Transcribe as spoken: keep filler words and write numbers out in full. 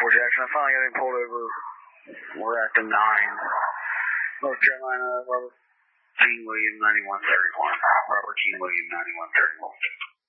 four Jackson. I finally got him pulled over. We're at the nine. North Carolina, Robert King William, ninety-one thirty-one. Robert King William, ninety-one thirty-one.